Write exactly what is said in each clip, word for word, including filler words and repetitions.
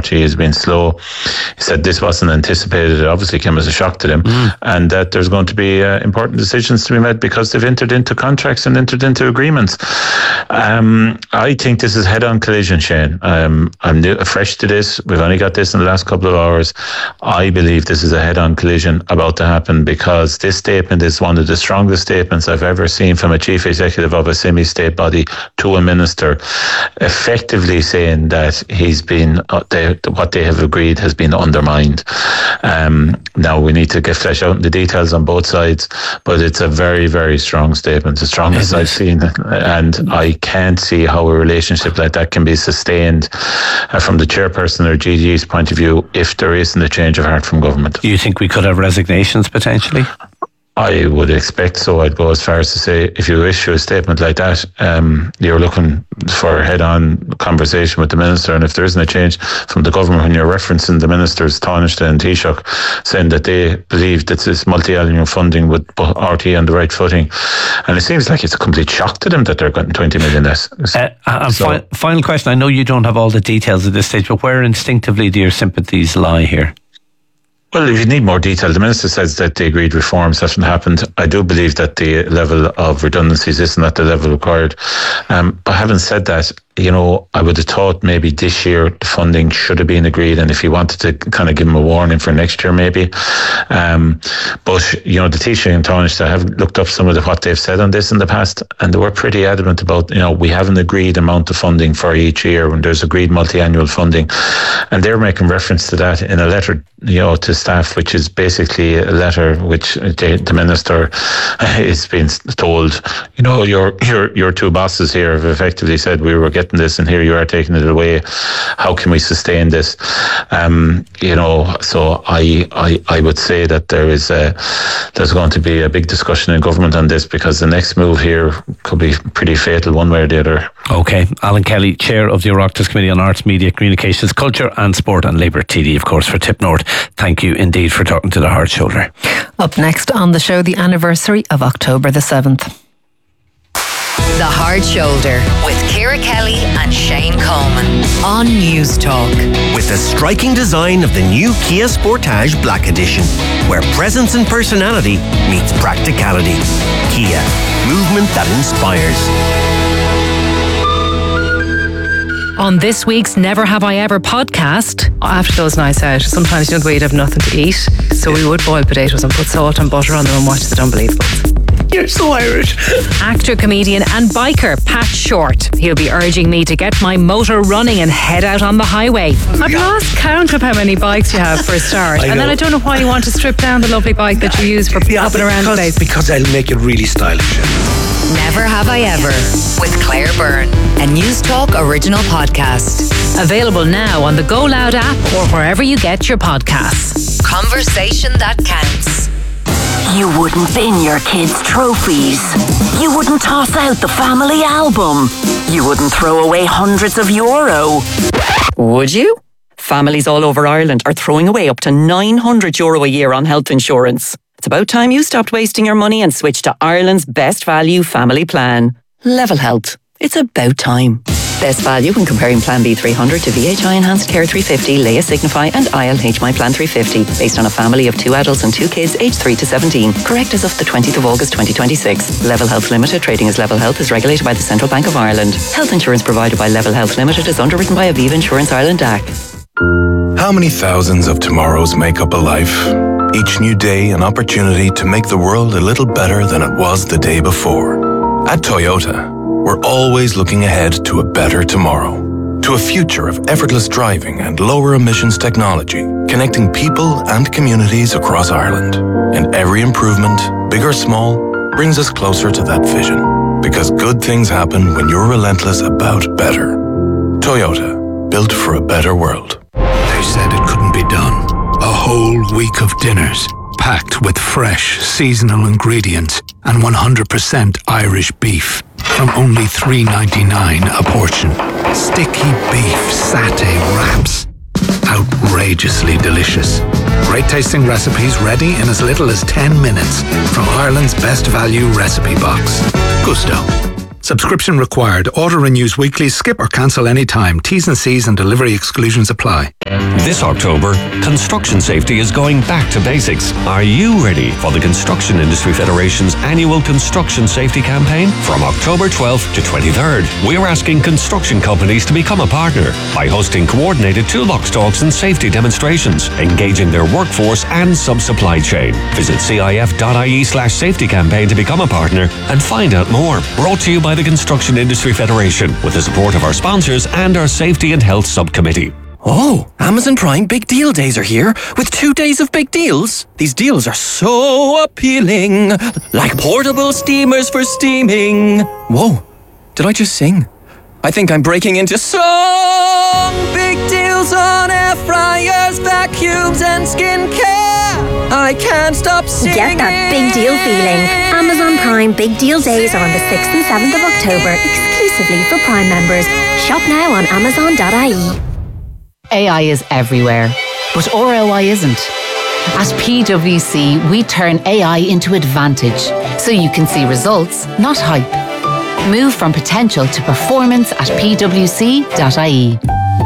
T has been slow. He said this wasn't anticipated. It obviously came as a shock to them, mm. and that there's going to be uh, important decisions to be made because they've entered into contracts and entered into agreements. Um, I think this is head-on collision, Shane. Um, I'm new, fresh to this. We've only got this in the last couple of hours. I believe this is a head-on collision about to happen because this statement is one of the strongest statements I've ever seen from a chief executive of a semi-state body to a minister, effectively saying that he's been uh, they, what they have agreed has been undermined. Um, now we need to get flesh out the details on both sides, but it's a very, very strong statement, the strongest I've seen, and I can't see how a relationship like that can be sustained uh, from the chairperson or G D E's point of view if there isn't a change of heart from government. Do you think we could have resignations potentially? I would expect so. I'd go as far as to say if you issue a statement like that, um, you're looking for a head-on conversation with the minister, and if there isn't a change from the government, when you're referencing the ministers Taoiseach and Taoiseach saying that they believe that this multi-annual funding would put R T on the right footing, and it seems like it's a complete shock to them that they're getting twenty million less. Uh, and so, fi- final question, I know you don't have all the details at this stage, but where instinctively do your sympathies lie here? Well, if you need more detail, the Minister says that the agreed reforms haven't happened. I do believe that the level of redundancies isn't at the level required. Um, but having said that, you know, I would have thought maybe this year the funding should have been agreed, and if you wanted to kind of give them a warning for next year, maybe. Um, but, you know, the Taoiseach and Taoiseach have looked up some of the, what they've said on this in the past, and they were pretty adamant about, you know, we have an agreed amount of funding for each year when there's agreed multi-annual funding. And they're making reference to that in a letter, you know, to staff, which is basically a letter which the, the Minister is being told, you know, your, your, your two bosses here have effectively said we were getting this and here you are taking it away. How can we sustain this? Um, you know, so I, I I would say that there is a, there's going to be a big discussion in government on this, because the next move here could be pretty fatal one way or the other. Okay. Alan Kelly, Chair of the Oireachtas Committee on Arts, Media, Communications, Culture and Sport, and Labour T D, of course, for Tip North. Thank you indeed for talking to the Hard Shoulder. Up next on the show, the anniversary of October the seventh. The Hard Shoulder with Ciara Kelly and Shane Coleman on News Talk. With the striking design of the new Kia Sportage Black Edition, where presence and personality meets practicality. Kia, movement that inspires. On this week's Never Have I Ever podcast. After those nights out, sometimes you don't wait, have nothing to eat, so we would boil potatoes and put salt and butter on them and watch The Unbelievables. You're so Irish. Actor, comedian and biker Pat Short. He'll be urging me to get my motor running and head out on the highway. I've lost count of how many bikes you have for a start. And then I don't know why you want to strip down the lovely bike that you use for yeah, popping around the place. Because I'll make it really stylish. Never Have I Ever with Claire Byrne, a News Talk original podcast. Available now on the Go Loud app or wherever you get your podcasts. Conversation that counts. You wouldn't bin your kids' trophies. You wouldn't toss out the family album. You wouldn't throw away hundreds of euro. Would you? Families all over Ireland are throwing away up to nine hundred euro a year on health insurance. It's about time you stopped wasting your money and switched to Ireland's best value family plan. Level Health. It's about time. Best value when comparing Plan B three hundred to V H I Enhanced Care three fifty, Leia Signify and I L H My Plan three fifty, based on a family of two adults and two kids aged three to seventeen. Correct as of the twentieth of August twenty twenty-six. Level Health Limited, trading as Level Health, is regulated by the Central Bank of Ireland. Health insurance provided by Level Health Limited is underwritten by Aviva Insurance Ireland D A C. How many thousands of tomorrows make up a life? Each new day an opportunity to make the world a little better than it was the day before. At Toyota, we're always looking ahead to a better tomorrow. To a future of effortless driving and lower emissions technology, connecting people and communities across Ireland. And every improvement, big or small, brings us closer to that vision. Because good things happen when you're relentless about better. Toyota, built for a better world. They said it couldn't be done. A whole week of dinners, packed with fresh, seasonal ingredients and one hundred percent Irish beef. From only three ninety-nine a portion. Sticky beef satay wraps. Outrageously delicious. Great tasting recipes ready in as little as ten minutes from Ireland's best value recipe box. Gusto. Subscription required. Auto renews weekly. Skip or cancel anytime. T's and C's and delivery exclusions apply. This October, construction safety is going back to basics. Are you ready for the Construction Industry Federation's annual construction safety campaign? From October twelfth to twenty-third, we're asking construction companies to become a partner by hosting coordinated toolbox talks and safety demonstrations, engaging their workforce and sub-supply chain. Visit cif.ie slash safety campaign to become a partner and find out more. Brought to you by the Construction Industry Federation with the support of our sponsors and our Safety and Health Subcommittee. Oh, Amazon Prime Big Deal Days are here with two days of big deals. These deals are so appealing, like portable steamers for steaming. Whoa, did I just sing? I think I'm breaking into song. Big deals on air fryers, vacuums and skincare. I can't stop singing. Get that big deal feeling. Amazon Prime Big Deal Days are on the sixth and seventh of October, exclusively for Prime members. Shop now on amazon dot I E. A I is everywhere, but R O I isn't. At P W C, we turn A I into advantage, so you can see results, not hype. Move from potential to performance at p w c dot I E.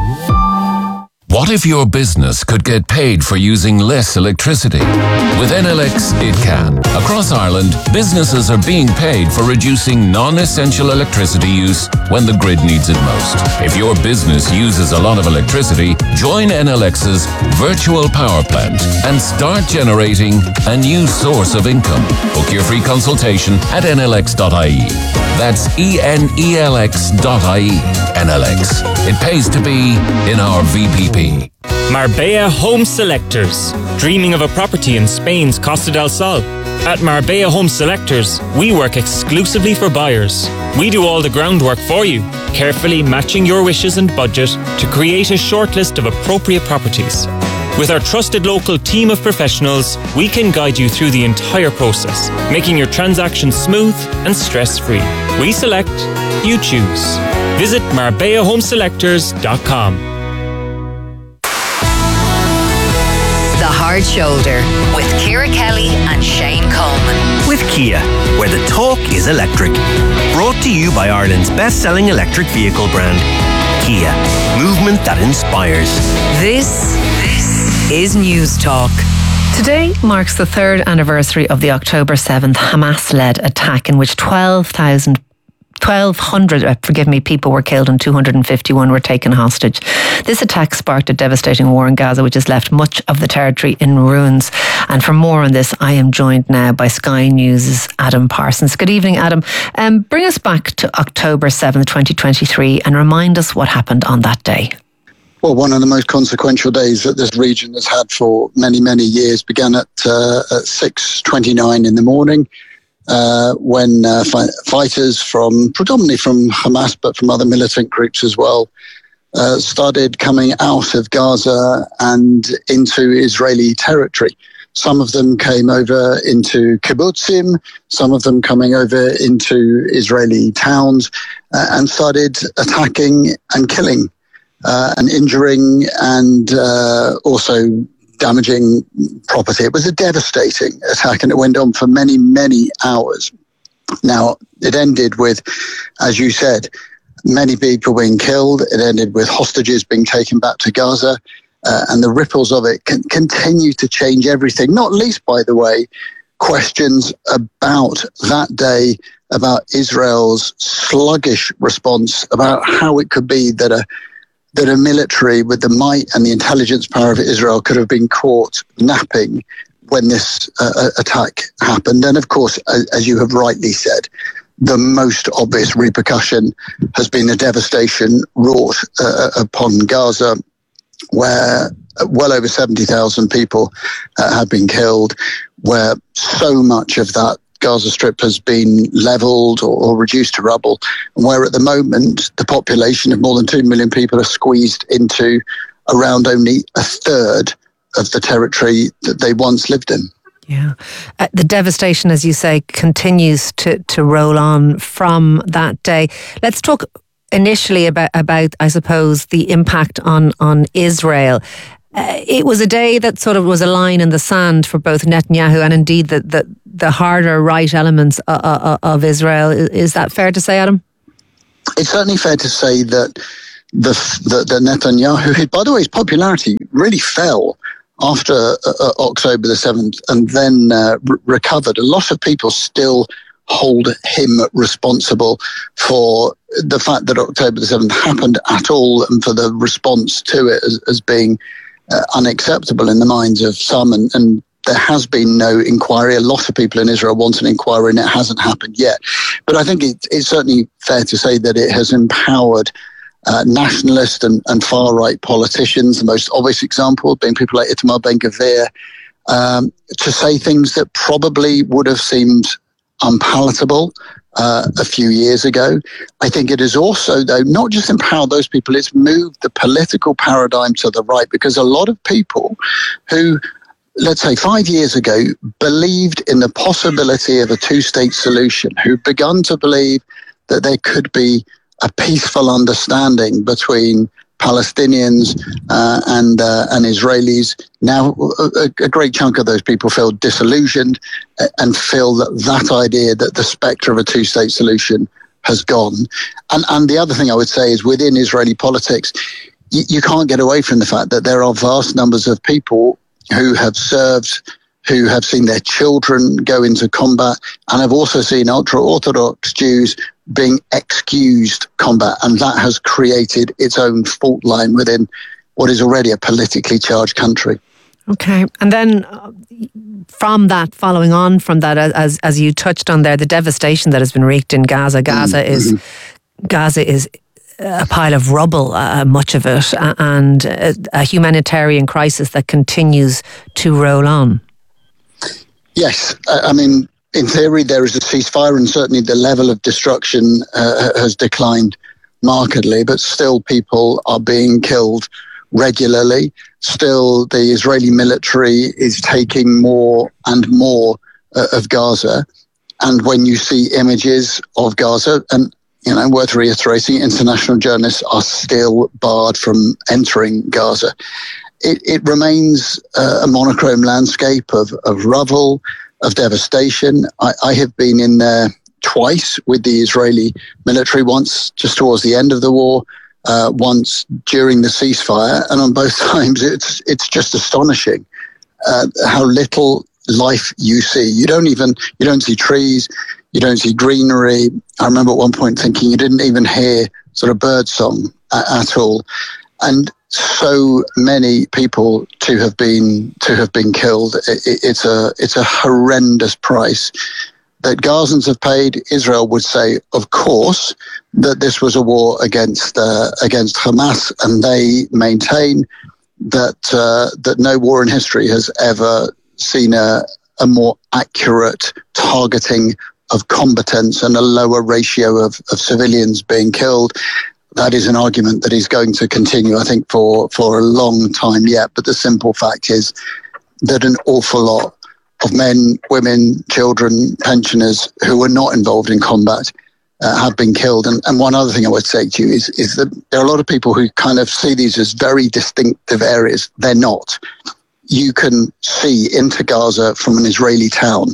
What if your business could get paid for using less electricity? With N L X, it can. Across Ireland, businesses are being paid for reducing non-essential electricity use when the grid needs it most. If your business uses a lot of electricity, join N L X's virtual power plant and start generating a new source of income. Book your free consultation at N L X dot I E. That's E N E L X dot I E. N L X. It pays to be in our V P P. Marbella Home Selectors. Dreaming of a property in Spain's Costa del Sol? At Marbella Home Selectors, we work exclusively for buyers. We do all the groundwork for you, carefully matching your wishes and budget to create a shortlist of appropriate properties. With our trusted local team of professionals, we can guide you through the entire process, making your transaction smooth and stress-free. We select, you choose. Visit marbella home selectors dot com. The Hard Shoulder with Ciara Kelly and Shane Coleman. With Kia, where the talk is electric. Brought to you by Ireland's best-selling electric vehicle brand, Kia. Movement that inspires. This, this is News Talk. Today marks the third anniversary of the October seventh Hamas-led attack in which twelve thousand twelve hundred, uh, forgive me, people were killed and two hundred fifty-one were taken hostage. This attack sparked a devastating war in Gaza, which has left much of the territory in ruins. And for more on this, I am joined now by Sky News' Adam Parsons. Good evening, Adam. Um, bring us back to October seventh, twenty twenty-three, and remind us what happened on that day. Well, one of the most consequential days that this region has had for many, many years began at, uh, at six twenty-nine in the morning. Uh, when uh, fi- fighters from, predominantly from Hamas, but from other militant groups as well, uh, started coming out of Gaza and into Israeli territory. Some of them came over into kibbutzim, some of them coming over into Israeli towns, uh, and started attacking and killing uh, and injuring and uh, also damaging property. It was a devastating attack and it went on for many, many hours. Now, it ended with, as you said, many people being killed. It ended with hostages being taken back to Gaza, uh, and the ripples of it can continue to change everything, not least, by the way, questions about that day, about Israel's sluggish response, about how it could be that a that a military with the might and the intelligence power of Israel could have been caught napping when this uh, attack happened. And of course, as, as you have rightly said, the most obvious repercussion has been the devastation wrought uh, upon Gaza, where well over seventy thousand people uh, have been killed, where so much of that Gaza Strip has been levelled or, or reduced to rubble, and where at the moment the population of more than two million people are squeezed into around only a third of the territory that they once lived in. Yeah. Uh, the devastation, as you say, continues to, to roll on from that day. Let's talk initially about, about I suppose, the impact on, on Israel. Uh, it was a day that sort of was a line in the sand for both Netanyahu and indeed the, the, the harder right elements of, of Israel. Is that fair to say, Adam? it's certainly fair to say that the, the, the Netanyahu, by the way, his popularity really fell after uh, October the seventh and then uh, r- recovered. A lot of people still hold him responsible for the fact that October the seventh happened at all and for the response to it as, as being uh, unacceptable in the minds of some. And, and there has been no inquiry. A lot of people in Israel want an inquiry and it hasn't happened yet. But I think it, it's certainly fair to say that it has empowered Uh, nationalist and, and far-right politicians, the most obvious example being people like Itamar Ben-Gvir, um, to say things that probably would have seemed unpalatable uh, a few years ago. I think it has also, though, not just empowered those people, it's moved the political paradigm to the right, because a lot of people who, let's say five years ago, believed in the possibility of a two-state solution, who've begun to believe that there could be a peaceful understanding between Palestinians uh, and uh, and Israelis. Now, a, a great chunk of those people feel disillusioned and feel that that idea that the spectre of a two-state solution has gone. And and the other thing I would say is within Israeli politics, you, you can't get away from the fact that there are vast numbers of people who have served, who have seen their children go into combat, and have also seen ultra-Orthodox Jews being excused combat, and that has created its own fault line within what is already a politically charged country. Okay, and then uh, from that, following on from that, as as you touched on there, the devastation that has been wreaked in Gaza. Gaza mm-hmm. is Gaza is a pile of rubble, uh, much of it, uh, and a, a humanitarian crisis that continues to roll on. Yes, I mean, in theory, there is a ceasefire, and certainly the level of destruction uh, has declined markedly, but still people are being killed regularly. Still, the Israeli military is taking more and more uh, of Gaza. And when you see images of Gaza, and, you know, worth reiterating, international journalists are still barred from entering Gaza. It, it remains uh, a monochrome landscape of, of rubble, of devastation. I, I have been in there twice with the Israeli military, once just towards the end of the war, uh, once during the ceasefire, and on both times it's it's just astonishing uh, how little life you see. You don't even, you don't see trees, you don't see greenery. I remember at one point thinking you didn't even hear sort of bird song at, at all. And so many people to have been to have been killed. It, it's a it's a horrendous price that Gazans have paid. Israel would say, of course, that this was a war against uh, against Hamas, and they maintain that uh, that no war in history has ever seen a, a more accurate targeting of combatants and a lower ratio of, of civilians being killed. That is an argument that is going to continue, I think, for, for a long time yet. But the simple fact is that an awful lot of men, women, children, pensioners who were not involved in combat uh, have been killed. And, and one other thing I would say to you is, is that there are a lot of people who kind of see these as very distinctive areas. They're not. You can see into Gaza from an Israeli town.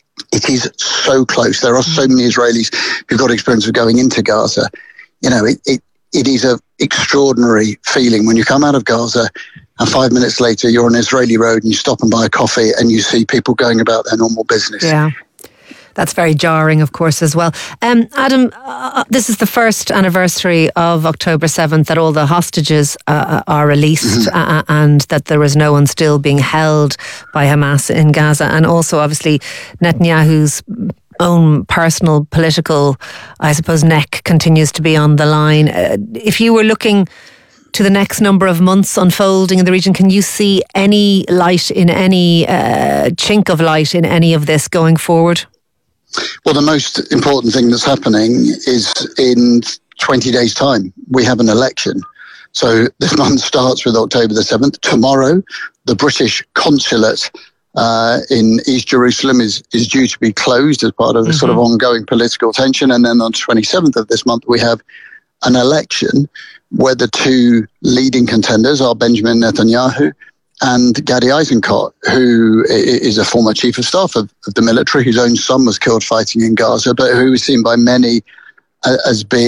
It is so close. There are so many Israelis who've got experience of going into Gaza. You know, it, it, it is an extraordinary feeling when you come out of Gaza and five minutes later you're on an Israeli road and you stop and buy a coffee and you see people going about their normal business. Yeah. That's very jarring, of course, as well. Um, Adam, uh, this is the first anniversary of October seventh that all the hostages uh, are released mm-hmm. uh, and that there is no one still being held by Hamas in Gaza. And also, obviously, Netanyahu's own personal political, I suppose, neck continues to be on the line. Uh, if you were looking to the next number of months unfolding in the region, can you see any light in any uh, chink of light in any of this going forward? Well, the most important thing that's happening is in twenty days' time, we have an election. So this month starts with October the seventh. Tomorrow, the British consulate uh, in East Jerusalem is, is due to be closed as part of the mm-hmm. sort of ongoing political tension. And then on the twenty-seventh of this month, we have an election where the two leading contenders are Benjamin Netanyahu and Gadi Eisenkot, who is a former chief of staff of, of the military, whose own son was killed fighting in Gaza, but who is seen by many uh, as being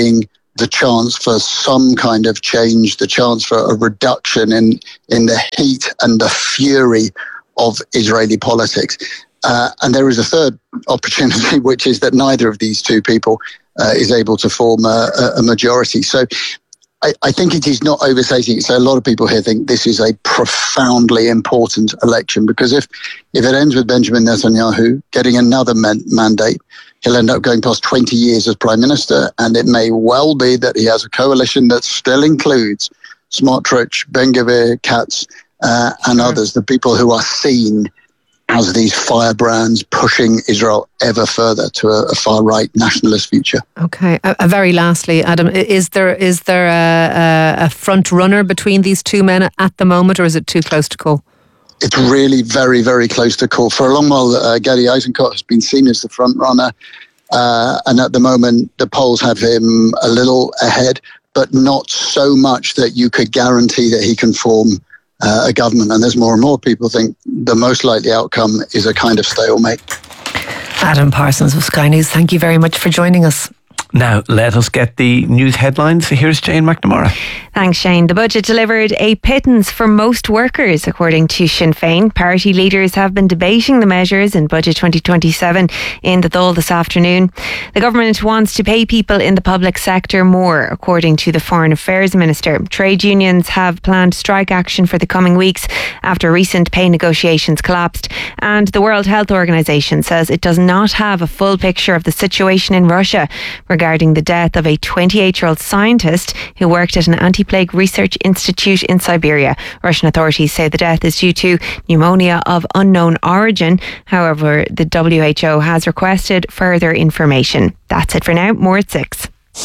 the chance for some kind of change, the chance for a reduction in, in the heat and the fury of Israeli politics. Uh, and there is a third opportunity, which is that neither of these two people uh, is able to form a, a majority. So I, I think it is not overstating it. So a lot of people here think this is a profoundly important election, because if, if it ends with Benjamin Netanyahu getting another man- mandate, he'll end up going past twenty years as prime minister, and it may well be that he has a coalition that still includes Smotrich, Ben-Gvir, Katz, uh, and sure. others, the people who are seen as these firebrands pushing Israel ever further to a, a far-right nationalist future. Okay. Uh, uh, very lastly, Adam, is there is there a, a, a front runner between these two men at the moment, or is it too close to call? It's really very, very close to call. For a long while, uh, Gadi Eisenkot has been seen as the front runner, uh, and at the moment, the polls have him a little ahead, but not so much that you could guarantee that he can form Uh, a government. And there's more and more people think the most likely outcome is a kind of stalemate. Adam Parsons of Sky News, thank you very much for joining us. Now, let us get the news headlines. Here's Jane McNamara. Thanks, Shane. The budget delivered a pittance for most workers, according to Sinn Féin. Party leaders have been debating the measures in Budget twenty twenty-seven in the Dáil this afternoon. The government wants to pay people in the public sector more, according to the Foreign Affairs Minister. Trade unions have planned strike action for the coming weeks after recent pay negotiations collapsed. And the World Health Organization says it does not have a full picture of the situation in Russia regarding the death of a twenty-eight-year-old scientist who worked at an anti-plague research institute in Siberia. Russian authorities say the death is due to pneumonia of unknown origin. However, the W H O has requested further information. That's it for now. More at six.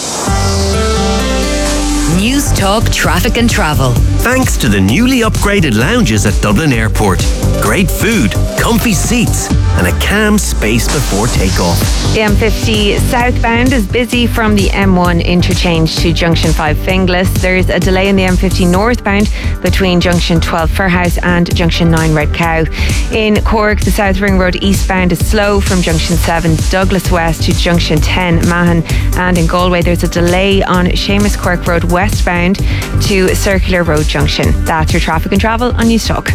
News Talk Traffic and Travel. Thanks to the newly upgraded lounges at Dublin Airport. Great food, comfy seats, and a calm space before takeoff. The M fifty southbound is busy from the M one interchange to Junction five Finglas. There's a delay in the M fifty northbound between Junction twelve Fairhouse and Junction nine Red Cow. In Cork, the South Ring Road eastbound is slow from Junction seven Douglas West to Junction ten Mahon. And in Galway, there's a delay on Seamus Quirk Road westbound to Circular Road Junction. That's your traffic and travel on News Talk.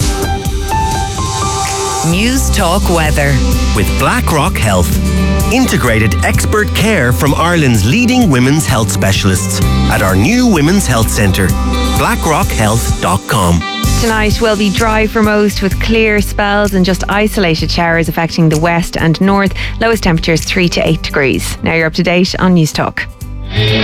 News Talk Weather. With BlackRock Health. Integrated expert care from Ireland's leading women's health specialists at our new Women's Health Centre. blackrock health dot com. Tonight will be dry for most, with clear spells and just isolated showers affecting the west and north. Lowest temperatures three to eight degrees. Now you're up to date on News Talk.